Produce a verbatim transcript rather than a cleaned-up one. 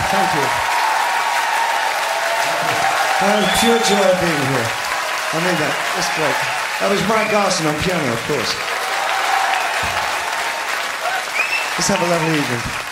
Thank you. Uh, pure joy of being here. I mean that. That's great. That was Mike Garson on piano, of course. Let's have a lovely evening.